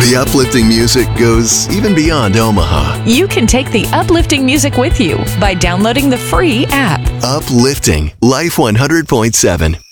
The uplifting music goes even beyond Omaha. You can take the uplifting music with you by downloading the free app. Uplifting Life 100.7.